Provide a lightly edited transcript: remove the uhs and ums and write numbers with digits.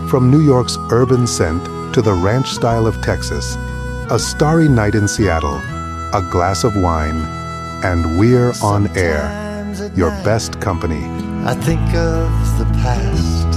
From New York's urban scent to the ranch style of Texas, a starry night in Seattle, a glass of wine, and we're on air, your best company. I think of the past.